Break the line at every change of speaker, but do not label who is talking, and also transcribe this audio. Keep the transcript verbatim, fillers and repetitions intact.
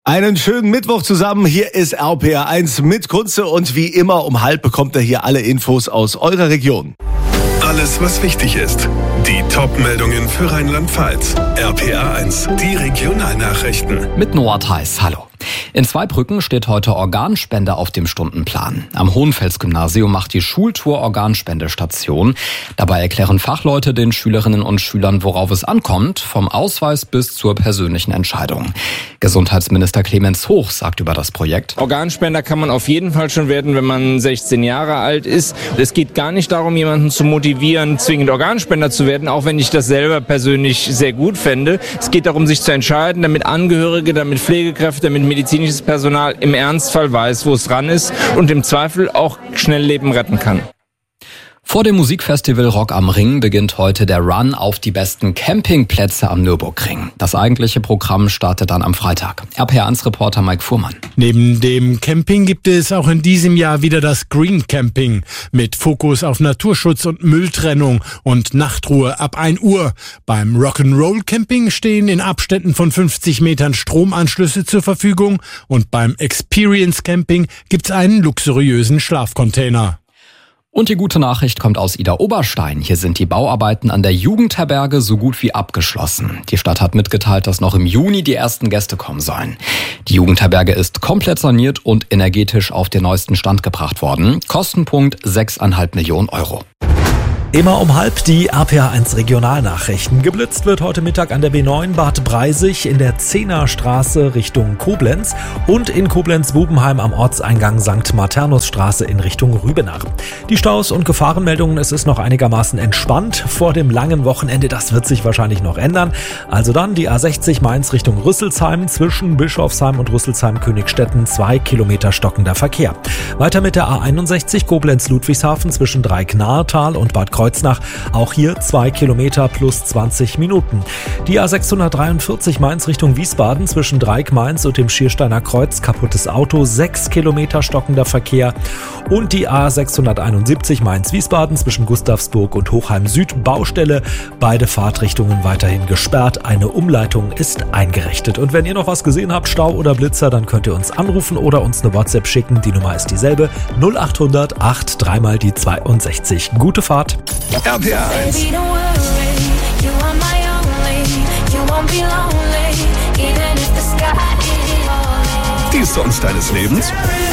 Einen schönen Mittwoch zusammen. Hier ist R P R eins mit Kunze und wie immer um halb bekommt ihr hier alle Infos aus eurer Region.
Alles, was wichtig ist. Die Top-Meldungen für Rheinland-Pfalz. R P R eins, die Regionalnachrichten.
Mit Noah Theis, hallo. In Zweibrücken steht heute Organspende auf dem Stundenplan. Am Hohenfels-Gymnasium macht die Schultour Organspendestation. Dabei erklären Fachleute den Schülerinnen und Schülern, worauf es ankommt, vom Ausweis bis zur persönlichen Entscheidung. Gesundheitsminister Clemens Hoch sagt über das Projekt:
Organspender kann man auf jeden Fall schon werden, wenn man sechzehn Jahre alt ist. Es geht gar nicht darum, jemanden zu motivieren, zwingend Organspender zu werden, auch wenn ich das selber persönlich sehr gut fände. Es geht darum, sich zu entscheiden, damit Angehörige, damit Pflegekräfte, damit medizinisches Personal im Ernstfall weiß, wo es dran ist und im Zweifel auch schnell Leben retten kann.
Vor dem Musikfestival Rock am Ring beginnt heute der Run auf die besten Campingplätze am Nürburgring. Das eigentliche Programm startet dann am Freitag. R P R eins Reporter Mike Fuhrmann.
Neben dem Camping gibt es auch in diesem Jahr wieder das Green Camping mit Fokus auf Naturschutz und Mülltrennung und Nachtruhe ab ein Uhr. Beim Rock'n'Roll Camping stehen in Abständen von fünfzig Metern Stromanschlüsse zur Verfügung und beim Experience Camping gibt's einen luxuriösen Schlafcontainer.
Und die gute Nachricht kommt aus Idar-Oberstein. Hier sind die Bauarbeiten an der Jugendherberge so gut wie abgeschlossen. Die Stadt hat mitgeteilt, dass noch im Juni die ersten Gäste kommen sollen. Die Jugendherberge ist komplett saniert und energetisch auf den neuesten Stand gebracht worden. Kostenpunkt sechs Komma fünf Millionen Euro.
Immer um halb die R P R eins Regionalnachrichten. Geblitzt wird heute Mittag an der B neun Bad Breisig in der Zehnerstraße Richtung Koblenz und in Koblenz-Bubenheim am Ortseingang Sankt Maternusstraße in Richtung Rübenach. Die Staus und Gefahrenmeldungen, es ist noch einigermaßen entspannt vor dem langen Wochenende. Das wird sich wahrscheinlich noch ändern. Also dann die A sechzig Mainz Richtung Rüsselsheim zwischen Bischofsheim und Rüsselsheim-Königstetten, zwei Kilometer stockender Verkehr. Weiter mit der A einundsechzig Koblenz-Ludwigshafen zwischen Dreiecknahetal und Bad Kreuznach. Auch hier zwei Kilometer plus zwanzig Minuten. Die A sechshundertdreiundvierzig Mainz Richtung Wiesbaden zwischen Dreieck Mainz und dem Schiersteiner Kreuz, kaputtes Auto, sechs Kilometer stockender Verkehr. Und die A sechshunderteinundsiebzig Mainz Wiesbaden zwischen Gustavsburg und Hochheim Süd, Baustelle. Beide Fahrtrichtungen weiterhin gesperrt. Eine Umleitung ist eingerichtet. Und wenn ihr noch was gesehen habt, Stau oder Blitzer, dann könnt ihr uns anrufen oder uns eine WhatsApp schicken. Die Nummer ist dieselbe: null achthundert acht drei mal die zweiundsechzig. Gute Fahrt.
R P R eins. Die Songs deines Lebens?